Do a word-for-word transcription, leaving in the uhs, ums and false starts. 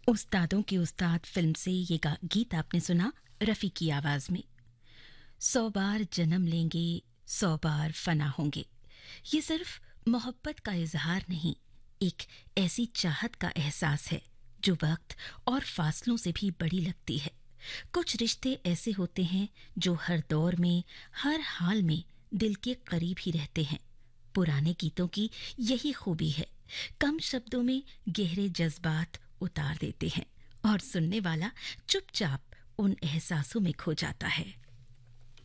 उस्तादों के उस्ताद फिल्म से ये गा- गीत आपने सुना रफ़ी की आवाज में। सौ बार जन्म लेंगे, सौ बार फना होंगे। ये सिर्फ मोहब्बत का इजहार नहीं, एक ऐसी चाहत का एहसास है जो वक्त और फासलों से भी बड़ी लगती है। कुछ रिश्ते ऐसे होते हैं जो हर दौर में, हर हाल में दिल के करीब ही रहते हैं। पुराने गीतों की यही खूबी है, कम शब्दों में गहरे जज्बात उतार देते हैं और सुनने वाला चुपचाप उन एहसासों में खो जाता है।